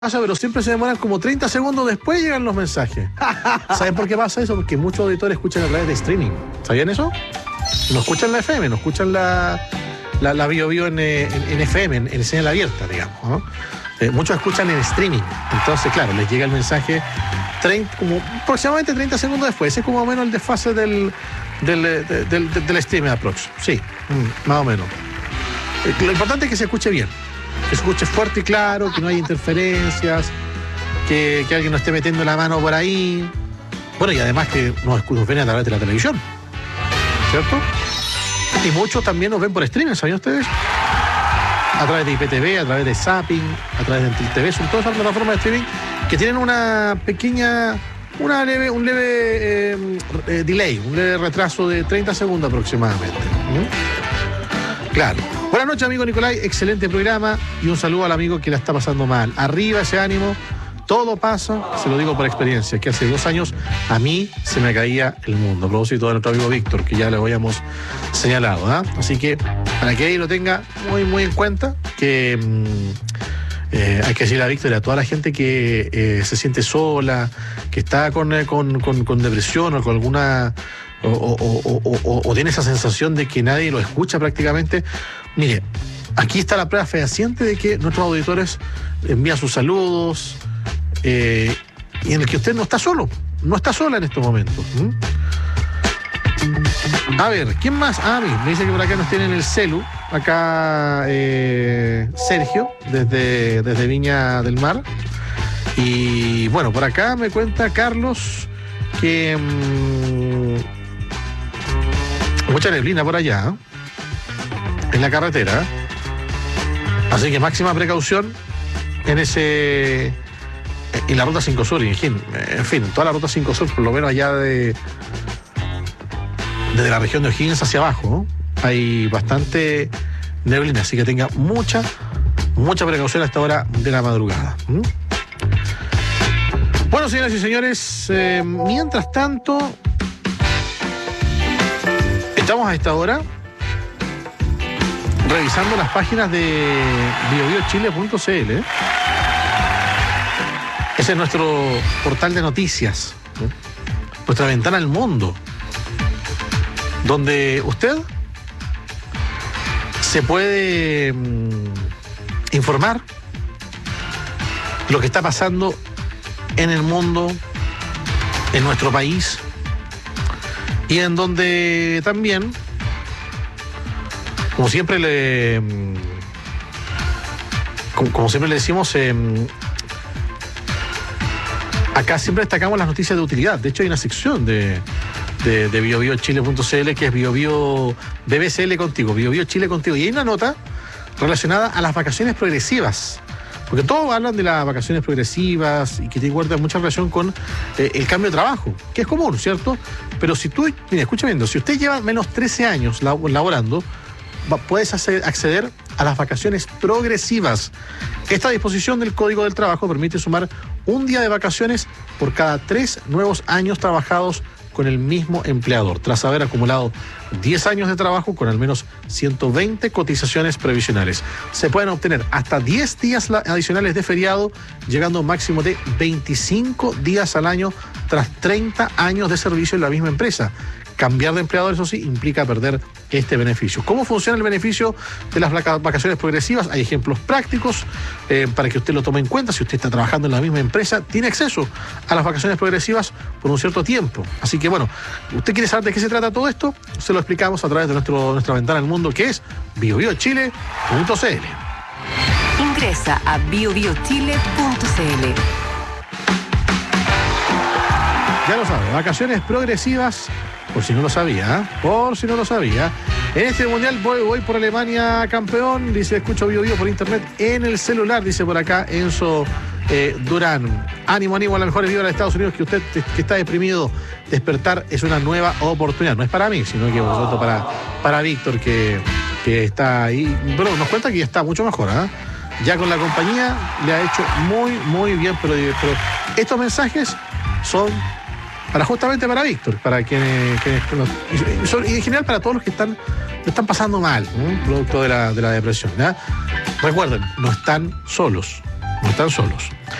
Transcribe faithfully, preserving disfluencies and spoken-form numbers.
pasa, pero siempre se demoran como treinta segundos después llegan los mensajes. ¿Saben por qué pasa eso? Porque muchos auditores escuchan a través de streaming. ¿Sabían eso? No escuchan la F M, no escuchan la, la, la Bio Bio en, en, en F M, en, en señal abierta, digamos, ¿no? Eh, muchos escuchan en streaming. Entonces, claro, les llega el mensaje treinta, como aproximadamente treinta segundos después. Ese es como más o menos el desfase del, del, del, del, del streaming aprox. Sí, más o menos. Eh, lo importante es que se escuche bien. Que se escuche fuerte y claro, que no haya interferencias, que, que alguien no esté metiendo la mano por ahí. Bueno, y además que nos, nos ven a través de la televisión, ¿cierto? Y muchos también nos ven por streaming, ¿sabían ustedes? A través de I P T V, a través de Zapping, a través de Entel T V, son todas esas plataformas de streaming que tienen una pequeña, una leve, un leve eh, eh, delay, un leve retraso de treinta segundos aproximadamente. ¿Mm? Claro. Buenas noches, amigo Nicolai, excelente programa y un saludo al amigo que la está pasando mal. Arriba ese ánimo, todo pasa, se lo digo por experiencia, que hace dos años a mí se me caía el mundo, a propósito de nuestro amigo Víctor, que ya lo habíamos señalado, ¿eh? Así que para que ahí lo tenga muy, muy en cuenta, que mmm, eh, hay que decirle a Víctor y a toda la gente que eh, se siente sola, que está con, eh, con, con, con depresión o con alguna... O, o, o, o, o tiene esa sensación de que nadie lo escucha prácticamente. Mire, aquí está la prueba fehaciente de que nuestros auditores envían sus saludos eh, y en el que usted no está solo, no está sola en estos momentos. ¿Mm? A ver, ¿quién más? Ah, mí, me dice que por acá nos tienen el celu, acá eh, Sergio, desde, desde Viña del Mar. Y bueno, por acá me cuenta Carlos que... Mmm, mucha neblina por allá, ¿eh? En la carretera. Así que máxima precaución en ese... En la ruta cinco Sur, en fin, en fin, toda la ruta cinco Sur, por lo menos allá de... Desde la región de O'Higgins hacia abajo, ¿no? Hay bastante neblina, así que tenga mucha, mucha precaución a esta hora de la madrugada. ¿Mm? Bueno, señoras y señores, eh, mientras tanto... Estamos a esta hora revisando las páginas de bio bio chile punto c l. Ese es nuestro portal de noticias, ¿no? Nuestra ventana al mundo, donde usted se puede mmm, informar lo que está pasando en el mundo, en nuestro país, y en donde también, como siempre le, como, como siempre le decimos, eh, acá siempre destacamos las noticias de utilidad. De hecho, hay una sección de, de, de bio bio chile punto c l que es Bio Bio B B C L contigo, Bio Bio Chile contigo. Y hay una nota relacionada a las vacaciones progresivas. Porque todos hablan de las vacaciones progresivas y que tiene mucha relación con eh, el cambio de trabajo, que es común, ¿cierto? Pero si tú, mira, escucha bien, si usted lleva menos trece años laborando, va, puedes hacer, acceder a las vacaciones progresivas. Esta disposición del Código del Trabajo permite sumar un día de vacaciones por cada tres nuevos años trabajados con el mismo empleador, tras haber acumulado diez años de trabajo con al menos ciento veinte cotizaciones previsionales. Se pueden obtener hasta diez días adicionales de feriado, llegando a un máximo de veinticinco días al año tras treinta años de servicio en la misma empresa. Cambiar de empleador, eso sí, implica perder este beneficio. ¿Cómo funciona el beneficio de las vacaciones progresivas? Hay ejemplos prácticos eh, para que usted lo tome en cuenta. Si usted está trabajando en la misma empresa, tiene acceso a las vacaciones progresivas por un cierto tiempo. Así que, bueno, ¿usted quiere saber de qué se trata todo esto? Se lo explicamos a través de nuestro, nuestra ventana al mundo, que es bio bio chile punto c l. Ingresa a bio bio chile punto c l. Ya lo sabe, vacaciones progresivas. Por si no lo sabía, ¿eh? por si no lo sabía. En este mundial voy, voy por Alemania campeón. Dice, escucho Bio Bio por internet en el celular. Dice por acá Enzo eh, Durán. Ánimo, ánimo a la mejor viva de Estados Unidos, que usted que está deprimido. Despertar es una nueva oportunidad. No es para mí, sino que vosotros para, para Víctor, que, que está ahí. Pero nos cuenta que ya está mucho mejor, ¿eh? Ya con la compañía le ha hecho muy, muy bien. Pero, pero estos mensajes son... para justamente para Víctor, para quienes, quienes y en general para todos los que están, están pasando mal, ¿no? Producto de la, de la depresión, ¿ya? Recuerden, no están solos. no están solos.